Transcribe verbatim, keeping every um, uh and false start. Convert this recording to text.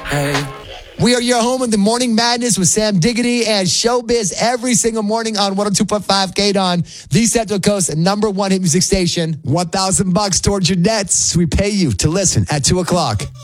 We are your home in the Morning Madness with Sam Diggity and Showbiz every single morning on one oh two point five K D O N, the Central Coast number one hit music station. one thousand bucks towards your nets. We pay you to listen at two o'clock.